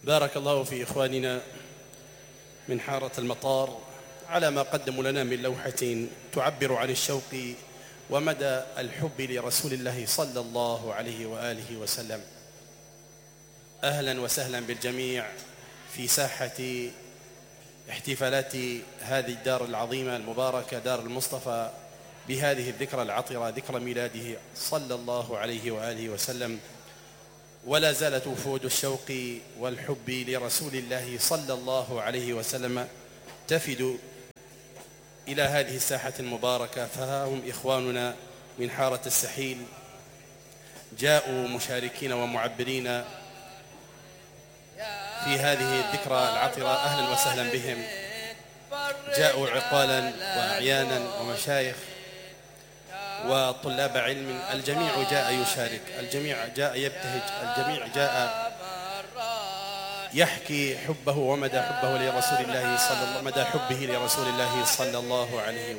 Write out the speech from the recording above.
بارك الله في إخواننا من حارة المطار على ما قدموا لنا من لوحة تعبر عن الشوق ومدى الحب لرسول الله صلى الله عليه وآله وسلم. أهلا وسهلا بالجميع في ساحة احتفالات هذه الدار العظيمة المباركة دار المصطفى بهذه الذكرى العطرة، ذكرى ميلاده صلى الله عليه وآله وسلم. ولا زالت وفود الشوق والحب لرسول الله صلى الله عليه وسلم تفد إلى هذه الساحة المباركة، فها هم إخواننا من حارة السحيل جاءوا مشاركين ومعبرين في هذه الذكرى العطرة. أهلا وسهلا بهم. جاءوا عقالا وأعيانا ومشايخ وطلاب علم، الجميع جاء يشارك، الجميع جاء يبتهج، الجميع جاء يحكي حبه ومدى حبه لرسول الله مدى حبه لرسول الله صلى الله عليه وسلم.